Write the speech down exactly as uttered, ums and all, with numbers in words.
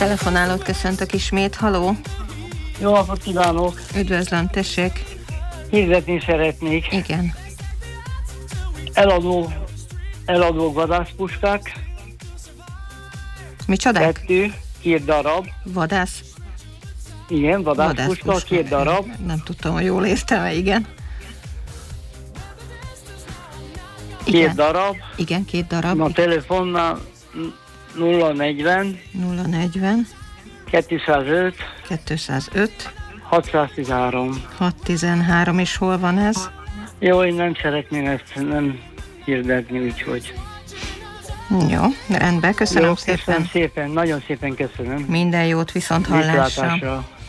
Telefonálót köszöntök ismét, haló! Jó napot kívánok! Üdvözlöm, tessék! Hirdetni szeretnék. Igen. Eladó, eladó vadászpuskák. Micsodák? Kettő, két darab. Vadász? Igen, vadászpuska, Vadászpuska. két darab. Nem tudtam, hogy jól értem, igen. Két Igen. darab. Igen, két darab. A telefonnál nulla negyven nulla negyven kétszázöt kétszázöt hatszáztizenhárom. hatszáztizenhárom, és hol van ez? Jó, én nem szeretném ezt nem hirdetni, úgyhogy. Jó, rendben, köszönöm Jó, szépen. köszönöm szépen, nagyon szépen köszönöm. Minden jót, viszont hallásra. Viszontlátásra.